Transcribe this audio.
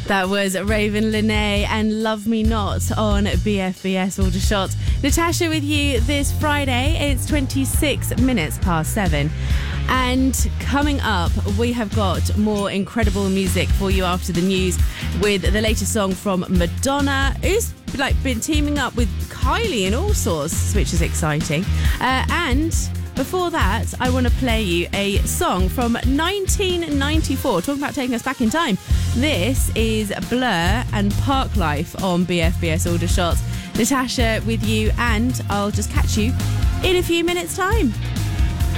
That was Raven Lene and Love Me Not on BFBS Aldershot. Natasha with you this Friday. It's 26 minutes past 7. And coming up, we have got more incredible music for you after the news with the latest song from Madonna, who's been teaming up with Kylie and all sorts, which is exciting. And before that, I want to play you a song from 1994, talking about taking us back in time. This is Blur and Park Life on BFBS Aldershot. Natasha with you, and I'll just catch you in a few minutes' time.